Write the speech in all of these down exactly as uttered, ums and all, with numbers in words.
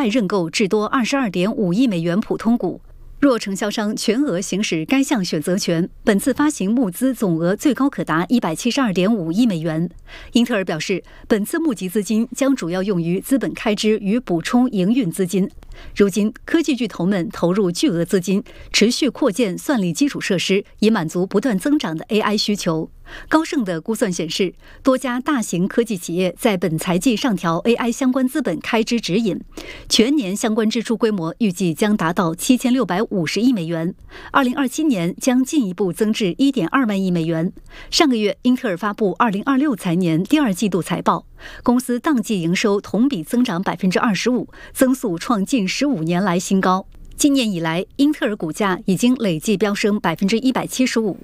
外认购至多二十二点五亿美元普通股。若承销商全额行使该项选择权，本次发行募资总额最高可达一百七十二点五亿美元。英特尔表示，本次募集资金将主要用于资本开支与补充营运资金。如今，科技巨头们投入巨额资金，持续扩建算力基础设施，以满足不断增长的 A I 需求。高盛的估算显示，多家大型科技企业在本财季上调 A I 相关资本开支指引，全年相关支出规模预计将达到七千六百五十亿美元，二零二七年将进一步增至一点二万亿美元。上个月，英特尔发布二零二六财年第二季度财报，公司当季营收同比增长百分之二十五，增速创近十五年来新高。今年以来，英特尔股价已经累计飙升百分之一百七十五。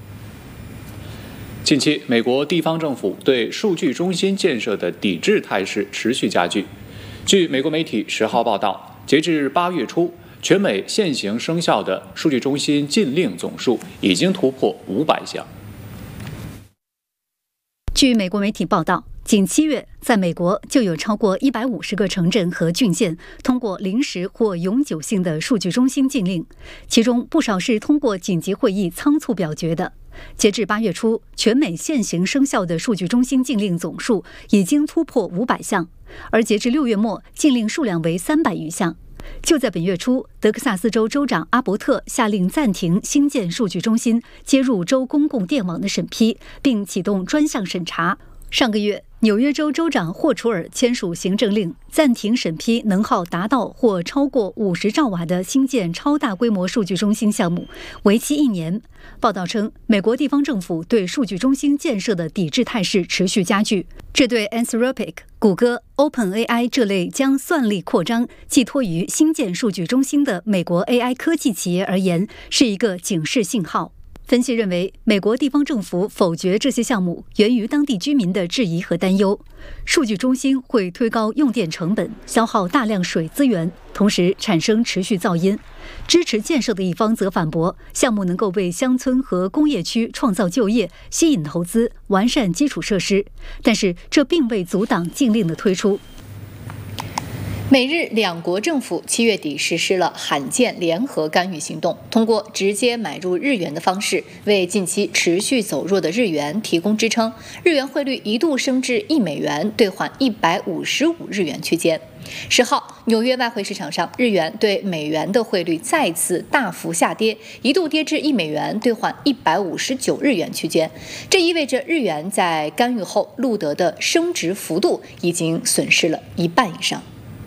近期，美国地方政府对数据中心建设的抵制态势持续加剧。据美国媒体十号报道，截至八月初，全美现行生效的数据中心禁令总数已经突破五百项。 据美国媒体报道，仅七月，在美国就有超过一百五十个城镇和郡县通过临时或永久性的数据中心禁令，其中不少是通过紧急会议仓促表决的。截至八月初，全美现行生效的数据中心禁令总数已经突破五百项，而截至六月末，禁令数量为三百余项。就在本月初，德克萨斯州州长阿伯特下令暂停新建数据中心接入州公共电网的审批，并启动专项审查。上个月，纽约州州长霍楚尔签署行政令，暂停审批能耗达到或超过五十兆瓦的新建超大规模数据中心项目，为期一年。报道称，美国地方政府对数据中心建设的抵制态势持续加剧，这对 Anthropic、谷歌、OpenAI 这类将算力扩张寄托于新建数据中心的美国 A I 科技企业而言，是一个警示信号。分析认为，美国地方政府否决这些项目，源于当地居民的质疑和担忧。数据中心会推高用电成本，消耗大量水资源，同时产生持续噪音。支持建设的一方则反驳，项目能够为乡村和工业区创造就业，吸引投资，完善基础设施。但是，这并未阻挡禁令的推出。 美日两国政府七月底实施了罕见联合干预行动，通过直接买入日元的方式，为近期持续走弱的日元提供支撑。日元汇率一度升至一美元兑换一百五十五日元区间。十号，纽约外汇市场上，日元对美元的汇率再次大幅下跌，一度跌至一美元兑换一百五十九日元区间。这意味着日元在干预后录得的升值幅度已经损失了一半以上。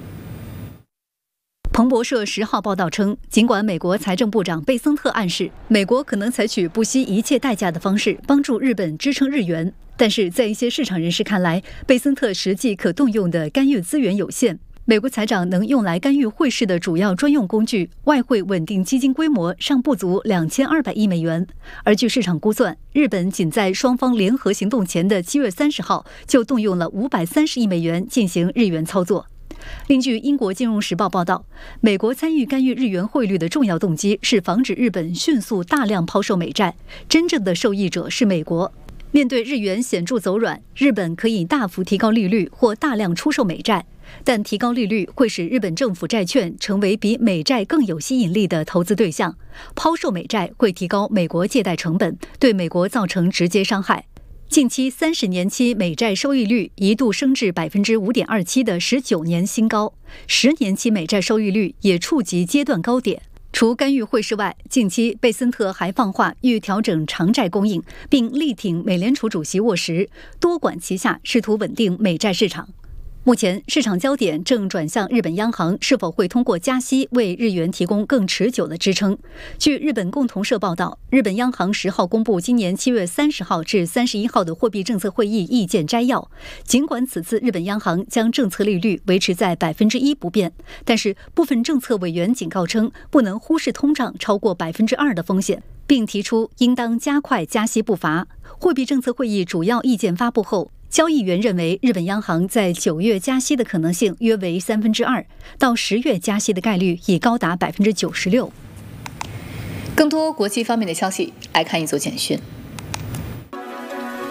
彭博社十号报道称，尽管美国财政部长贝森特暗示美国可能采取不惜一切代价的方式帮助日本支撑日元，但是在一些市场人士看来，贝森特实际可动用的干预资源有限。美国财长能用来干预汇市的主要专用工具外汇稳定基金规模尚不足两千二百亿美元，而据市场估算，日本仅在双方联合行动前的七月三十号就动用了五百三十亿美元进行日元操作。另据英国金融时报报道，美国参与干预日元汇率的重要动机是防止日本迅速大量抛售美债，真正的受益者是美国。面对日元显著走软，日本可以大幅提高利率或大量出售美债，但提高利率会使日本政府债券成为比美债更有吸引力的投资对象，抛售美债会提高美国借贷成本，对美国造成直接伤害。近期三十年期美债收益率一度升至百分之五点二七的十九年新高，十年期美债收益率也触及阶段高点。除干预汇市外，近期贝森特还放话欲调整长债供应，并力挺美联储主席沃什，多管齐下，试图稳定美债市场。目前市场焦点正转向日本央行是否会通过加息为日元提供更持久的支撑。据日本共同社报道，日本央行十号公布今年七月三十号至三十一号的货币政策会议意见摘要。尽管此次日本央行将政策利率维持在百分之一不变，但是部分政策委员警告称，不能忽视通胀超过百分之二的风险，并提出应当加快加息步伐。货币政策会议主要意见发布后，交易员认为，日本央行在九月加息的可能性约为三分之二，到十月加息的概率已高达百分之九十六。 更多国际方面的消息，来看一组简讯。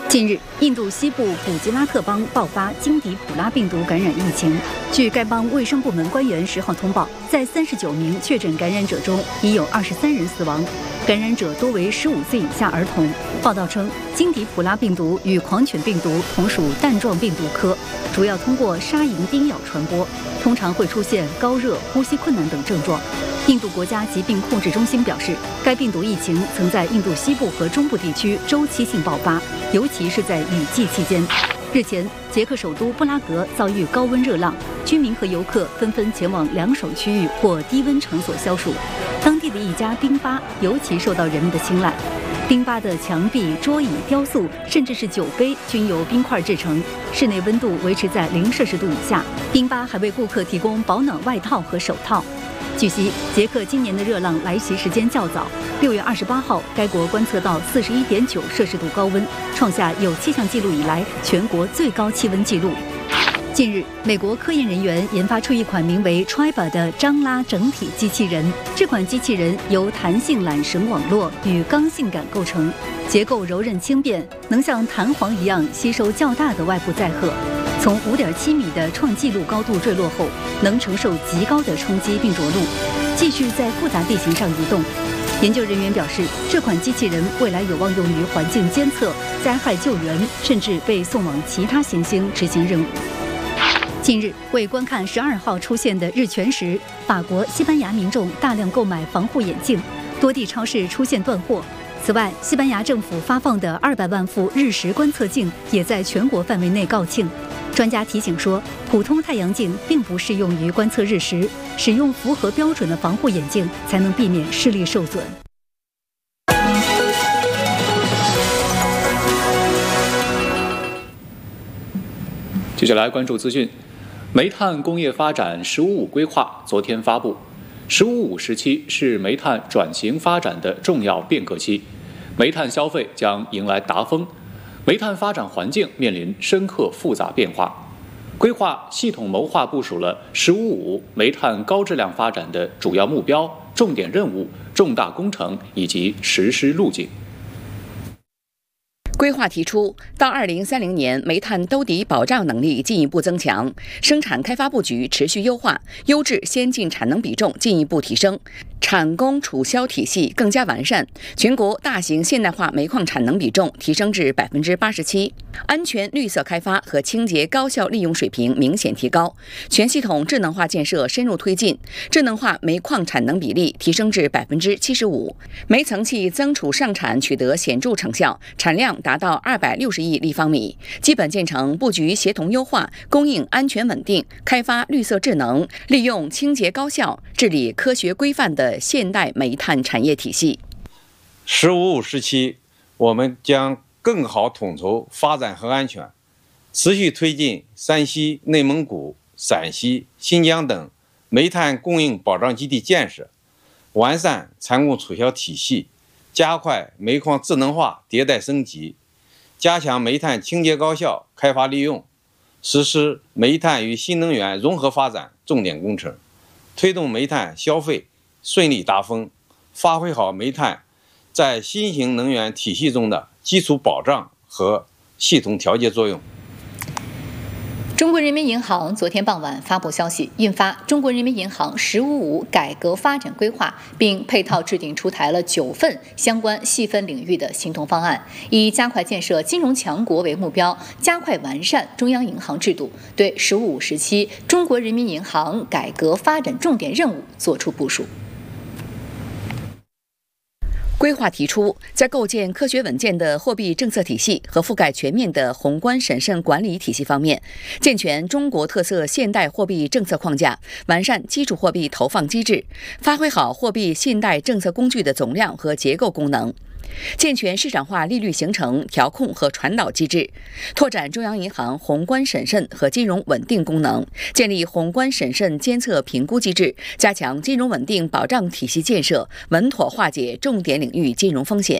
近日，印度西部古吉拉特邦爆发金迪普拉病毒感染疫情。据该邦卫生部门官员十号通报，在三十九名确诊感染者中，已有二十三人死亡，感染者多为十五岁以下儿童。报道称，金迪普拉病毒与狂犬病毒同属弹状病毒科，主要通过沙蝇叮咬传播，通常会出现高热、呼吸困难等症状。印度国家疾病控制中心表示，该病毒疫情曾在印度西部和中部地区周期性爆发，尤其是在雨季期间。日前，捷克首都布拉格遭遇高温热浪，居民和游客纷纷前往两手区域或低温场所消暑。当地的一家冰吧尤其受到人们的青睐，冰吧的墙壁、桌椅、雕塑，甚至是酒杯均由冰块制成，室内温度维持在零摄氏度以下。冰吧还为顾客提供保暖外套和手套。据悉，捷克今年的热浪来袭时间较早。六月二十八号，该国观测到四十一点九摄氏度高温，创下有气象记录以来全国最高气温纪录。近日，美国科研人员研发出一款名为 Triba 的张拉整体机器人。这款机器人由弹性缆绳网络与刚性杆构成，结构柔韧轻便，能像弹簧一样吸收较大的外部载荷。从 五点七米的创纪录高度坠落后，能承受极高的冲击并着陆，继续在复杂地形上移动。研究人员表示，这款机器人未来有望用于环境监测、灾害救援，甚至被送往其他行星执行任务。近日，为观看十二号出现的日全食，法国、西班牙民众大量购买防护眼镜，多地超市出现断货。此外，西班牙政府发放的二百万副日食观测镜也在全国范围内告罄。专家提醒说，普通太阳镜并不适用于观测日食，使用符合标准的防护眼镜才能避免视力受损。 接下来关注资讯，煤炭工业发展“十五五”规划昨天发布。“十五五”时期是煤炭转型发展的重要变革期，煤炭消费将迎来达峰。煤炭发展环境面临深刻复杂变化，规划系统谋划部署了“十五五”煤炭高质量发展的主要目标、重点任务、重大工程以及实施路径。 规划提出，到二零三零年，煤炭兜底保障能力进一步增强，生产开发布局持续优化，优质先进产能比重进一步提升，产供储销体系更加完善，全国大型现代化煤矿产能比重提升至百分之八十七，安全绿色开发和清洁高效利用水平明显提高，全系统智能化建设深入推进，智能化煤矿产能比例提升至百分之七十五，煤层气增储上产取得显著成效，产量达到二百六十亿立方米，基本建成布局协同优化、供应安全稳定、开发绿色智能、利用清洁高效、治理科学规范的现代煤炭产业体系。 十五五时期，我们将更好统筹发展和安全，持续推进山西、内蒙古、陕西、新疆等煤炭供应保障基地建设，完善产供储销体系，加快煤矿智能化迭代升级，加强煤炭清洁高效开发利用，实施煤炭与新能源融合发展重点工程，推动煤炭消费顺利达峰，发挥好煤炭在新型能源体系中的基础保障和系统调节作用。 中国人民银行昨天傍晚发布消息，印发《中国人民银行“十五五”改革发展规划》，并配套制定出台了九份相关细分领域的行动方案，以加快建设金融强国为目标，加快完善中央银行制度，对“十五五”时期中国人民银行改革发展重点任务作出部署。 规划提出，在构建科学稳健的货币政策体系和覆盖全面的宏观审慎管理体系方面，健全中国特色现代货币政策框架，完善基础货币投放机制，发挥好货币信贷政策工具的总量和结构功能。健全市场化利率形成、调控和传导机制，拓展中央银行宏观审慎和金融稳定功能，建立宏观审慎监测评估机制，加强金融稳定保障体系建设，稳妥化解重点领域金融风险。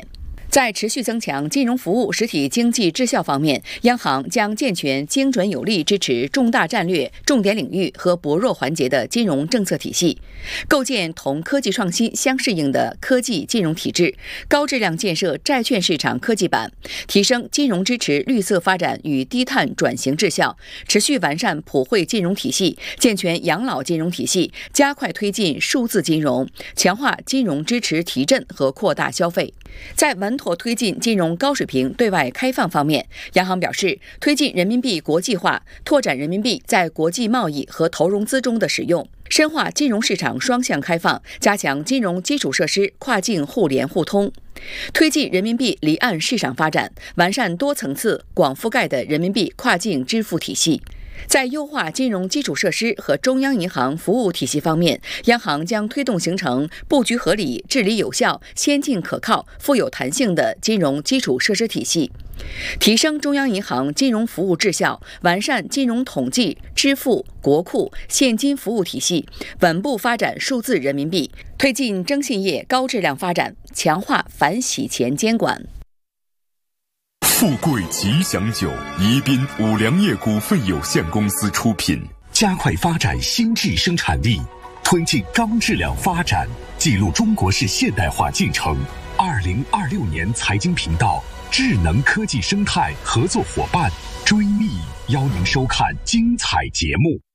在持续增强金融服务实体经济质效方面，央行将健全精准有力支持重大战略、重点领域和薄弱环节的金融政策体系，构建同科技创新相适应的科技金融体制，高质量建设债券市场科技板，提升金融支持绿色发展与低碳转型质效，持续完善普惠金融体系，健全养老金融体系，加快推进数字金融，强化金融支持提振和扩大消费。在稳妥推进金融高水平对外开放方面，央行表示，推进人民币国际化，拓展人民币在国际贸易和投融资中的使用，深化金融市场双向开放，加强金融基础设施跨境互联互通，推进人民币离岸市场发展，完善多层次、广覆盖的人民币跨境支付体系。在优化金融基础设施和中央银行服务体系方面，央行将推动形成布局合理、治理有效、先进可靠、富有弹性的金融基础设施体系，提升中央银行金融服务质效，完善金融统计、支付、国库、现金服务体系，稳步发展数字人民币，推进征信业高质量发展，强化反洗钱监管。 富贵吉祥酒，宜宾五粮液股份有限公司出品。 加快发展新质生产力，推进高质量发展，记录中国式现代化进程。二零二六年财经频道智能科技生态合作伙伴追觅，邀您收看精彩节目。